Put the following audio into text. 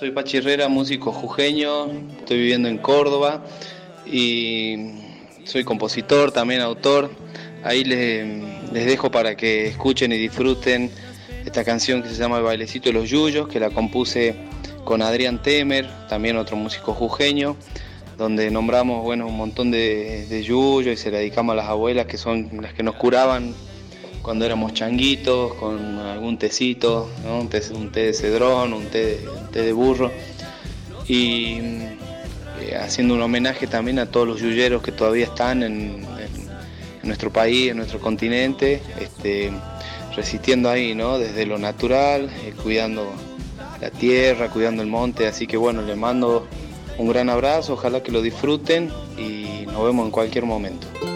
soy Pachi Herrera, músico jujeño, estoy viviendo en Córdoba y soy compositor, también autor. Ahí les dejo para que escuchen y disfruten esta canción que se llama El bailecito de los yuyos, que la compuse con Adrián Temer, también otro músico jujeño, donde nombramos un montón de yuyos y se la dedicamos a las abuelas, que son las que nos curaban cuando éramos changuitos, con algún tecito, ¿no? Un té de cedrón, un té de burro, y haciendo un homenaje también a todos los yuyeros que todavía están en nuestro país, en nuestro continente, resistiendo ahí, ¿no? Desde lo natural, cuidando la tierra, cuidando el monte. Así que bueno, les mando un gran abrazo, ojalá que lo disfruten y nos vemos en cualquier momento.